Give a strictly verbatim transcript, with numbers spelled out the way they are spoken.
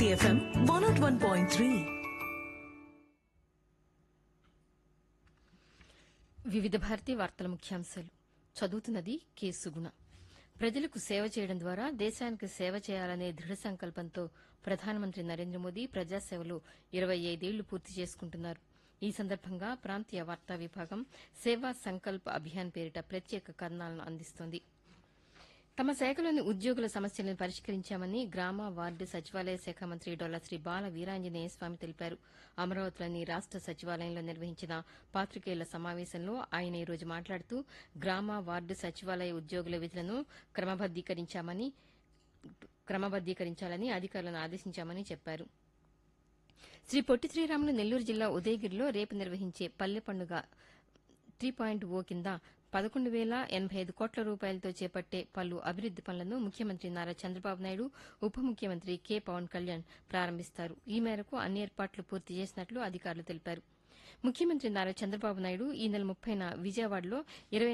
FM one not one point three. వివిధ భారతి వార్తల ముఖ్యాంశాలు చదువుతున్నది కె సుగుణ. ప్రజలకు సేవ చేయడం ద్వారా దేశానికి సేవ చేయాలనే దృఢ సంకల్పంతో ప్రధానమంత్రి నరేంద్ర మోదీ ప్రజాసేవలో ఇరవై ఐదేళ్లు పూర్తి చేసుకుంటున్నారు. ఈ సందర్భంగా ప్రాంతీయ వార్తా విభాగం సేవా సంకల్ప్ అభియాన్ పేరిట ప్రత్యేక కథనాలను అందిస్తోంది. తమ శాఖలోని ఉద్యోగుల సమస్యలను పరిష్కరించామని గ్రామ వార్డు సచివాలయ శాఖ మంత్రి డొల్లా శ్రీ బాల వీరాంజనేయ స్వామి తెలిపారు. అమరావతిలోని రాష్ట సచివాలయంలో నిర్వహించిన పాతికేయుల సమావేశంలో ఆయన ఈ రోజు మాట్లాడుతూ గ్రామ వార్డు సచివాలయ ఉద్యోగుల విధులను క్రమబద్దీకరించామని క్రమబద్దీకరించాలని అధికారులను ఆదేశించామని చెప్పారు. శ్రీ పొట్టి శ్రీరాములు నెల్లూరు జిల్లా ఉదయగిరిలో రేపు నిర్వహించే పల్లె పండుగ త్రీ పాయింట్ ఓ కింద పదకొండు వేల ఎనబై ఐదు కోట్ల రూపాయలతో చేపట్టే పలు అభివృద్ది పనులను ముఖ్యమంత్రి నారా చంద్రబాబు నాయుడు ఉప ముఖ్యమంత్రి కె పవన్ కళ్యాణ్ ప్రారంభిస్తారు. ఈ మేరకు అన్ని ఏర్పాట్లు పూర్తి చేసినట్లు అధికారులు తెలిపారు. ముఖ్యమంత్రి నారా చంద్రబాబు నాయుడు ఈ నెల ముప్పైన విజయవాడలో ఇరవై